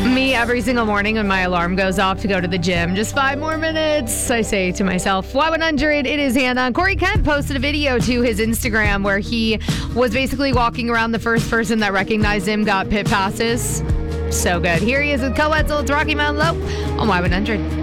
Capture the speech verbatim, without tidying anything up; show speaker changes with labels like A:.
A: Me every single morning when my alarm goes off to go to the gym. Just five more minutes, I say to myself. Y one hundred, it is Hannah. Corey Kent posted a video to his Instagram where he was basically walking around. The first person that recognized him got pit passes. So good. Here he is with Co-Wetzel. It's Rocky Mountain Low on Y one hundred.